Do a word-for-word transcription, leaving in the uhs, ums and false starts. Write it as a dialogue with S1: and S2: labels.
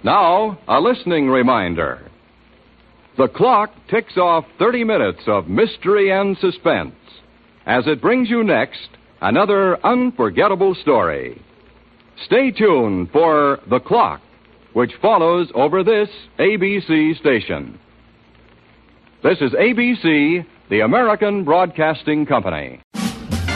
S1: Now, a listening reminder. The clock ticks off thirty minutes of mystery and suspense as it brings you next another unforgettable story. Stay tuned for The Clock, which follows over this A B C station. This is A B C, the American Broadcasting Company.